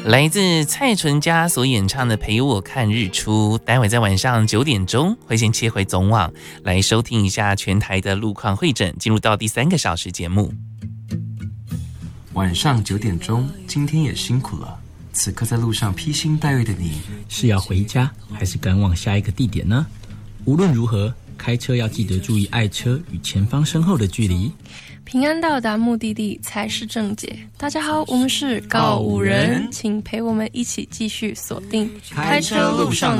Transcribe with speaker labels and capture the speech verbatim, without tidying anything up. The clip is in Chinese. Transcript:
Speaker 1: 来自蔡淳佳所演唱的《陪我看日出》，待会在晚上九点钟会先切回总网来收听一下全台的路况会诊，进入到第三个小时节目。
Speaker 2: 晚上九点钟，今天也辛苦了。此刻在路上披星戴月的你，
Speaker 3: 是要回家还是赶往下一个地点呢？无论如何，开车要记得注意爱车与前方身后的距离，
Speaker 4: 平安到达目的地才是正解。大家好，我们是告五人，请陪我们一起继续锁定开车路上